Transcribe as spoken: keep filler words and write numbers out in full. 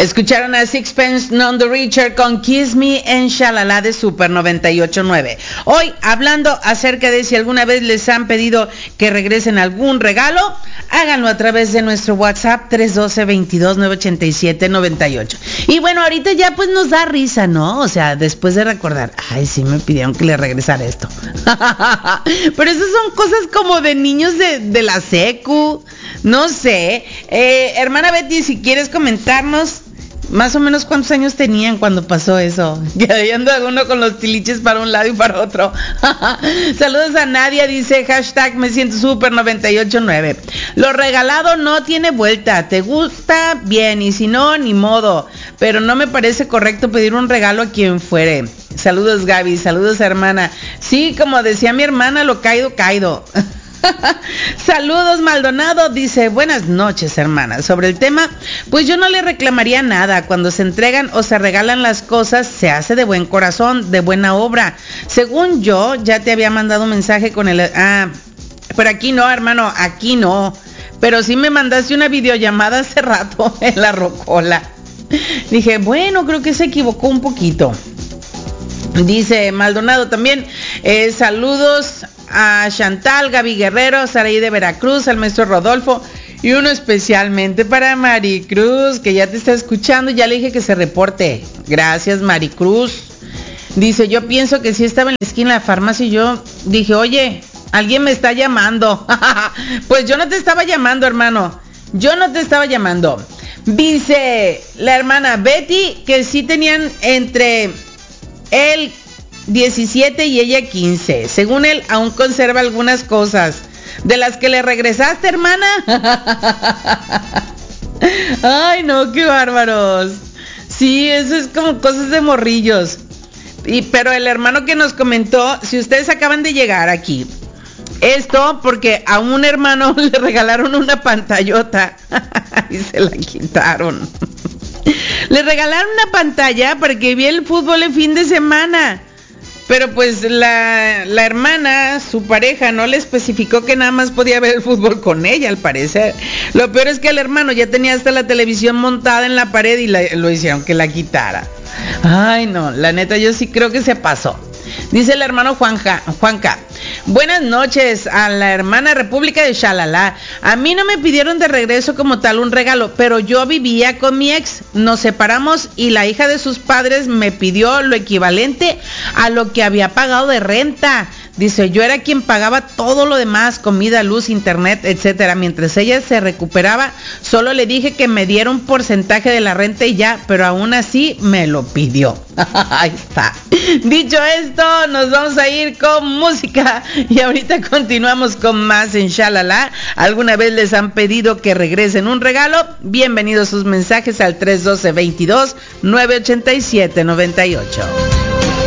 Escucharon a Sixpence None the Richer con Kiss Me en Shalala de Super noventa y ocho punto nueve. Hoy hablando acerca de si alguna vez les han pedido que regresen algún regalo, háganlo a través de nuestro WhatsApp tres uno dos, veintidós, novecientos ochenta y siete, noventa y ocho. Y bueno, ahorita ya pues nos da risa, ¿no? O sea, después de recordar, ay, sí me pidieron que le regresara esto. Pero esas son cosas como de niños de, de la secu, no sé. Eh, hermana Betty, si quieres comentarnos más o menos cuántos años tenían cuando pasó eso, que ahí anda uno con los tiliches para un lado y para otro. Saludos a Nadia, dice hashtag me siento super noventa y ocho punto nueve. Lo regalado no tiene vuelta, te gusta bien y si no, ni modo, pero no me parece correcto pedir un regalo a quien fuere. Saludos Gaby, saludos hermana. Sí, como decía mi hermana, lo caído, caído. Saludos Maldonado, dice buenas noches hermana. Sobre el tema, pues yo no le reclamaría nada. Cuando se entregan o se regalan las cosas, se hace de buen corazón, de buena obra. Según yo, ya te había mandado un mensaje con el... Ah, pero aquí no, hermano, aquí no. Pero sí me mandaste una videollamada hace rato en la rocola. Dije, bueno, creo que se equivocó un poquito. Dice Maldonado también, eh, saludos a Chantal, Gaby Guerrero, Saraí de Veracruz, al maestro Rodolfo y uno especialmente para Maricruz, que ya te está escuchando, ya le dije que se reporte. Gracias Maricruz. Dice, yo pienso que sí estaba en la esquina de la farmacia y yo dije, oye, alguien me está llamando. Pues yo no te estaba llamando, hermano, yo no te estaba llamando. Dice la hermana Betty que sí tenían entre él diecisiete y ella quince. Según él, aún conserva algunas cosas. ¿De las que le regresaste, hermana? Ay, no, qué bárbaros. Sí, eso es como cosas de morrillos. Y, pero el hermano que nos comentó, si ustedes acaban de llegar aquí, esto porque a un hermano le regalaron una pantallota y se la quitaron. Le regalaron una pantalla para que viera el fútbol el fin de semana. Pero pues la, la hermana, su pareja, no le especificó que nada más podía ver el fútbol con ella, al parecer. Lo peor es que el hermano ya tenía hasta la televisión montada en la pared y la, lo hicieron que la quitara. Ay, no, la neta, yo sí creo que se pasó. Dice el hermano Juanja, Juanca, buenas noches a la hermana República de Shalala. A mí no me pidieron de regreso como tal un regalo, pero yo vivía con mi ex, nos separamos y la hija de sus padres me pidió lo equivalente a lo que había pagado de renta. Dice, yo era quien pagaba todo lo demás, comida, luz, internet, etcétera. Mientras ella se recuperaba, solo le dije que me diera un porcentaje de la renta y ya, pero aún así me lo pidió. Ahí está. Dicho esto, nos vamos a ir con música y ahorita continuamos con más en Shalala. ¿Alguna vez les han pedido que regresen un regalo? Bienvenidos sus mensajes al tres uno dos, veintidós, novecientos ochenta y siete, noventa y ocho.